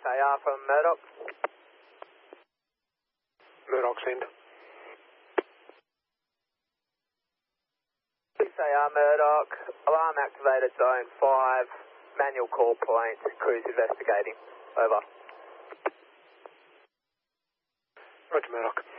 6AR from Murdoch. Murdoch, send. 6AR Murdoch, alarm activated zone 5, manual call point, crews investigating. Over. Roger, Murdoch.